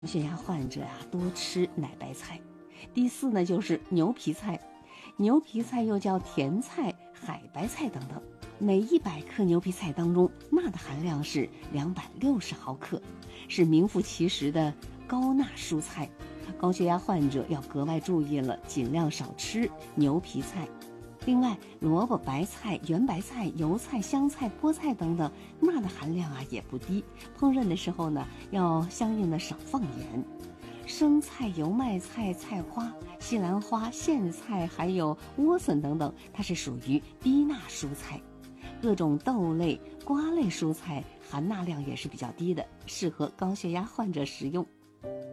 血压患者多吃奶白菜。第4呢，就是牛皮菜。牛皮菜又叫甜菜、海白菜等等。每100克牛皮菜当中，钠的含量是260毫克，是名副其实的高钠蔬菜。高血压患者要格外注意了，尽量少吃牛皮菜。另外，萝卜、白菜、圆白菜、油菜、香菜、菠菜等等，钠的含量也不低。烹饪的时候呢，要相应的少放盐。生菜、油麦菜、菜花、西兰花、苋菜还有莴笋等等，它是属于低钠蔬菜。各种豆类、瓜类蔬菜含钠量也是比较低的，适合高血压患者食用。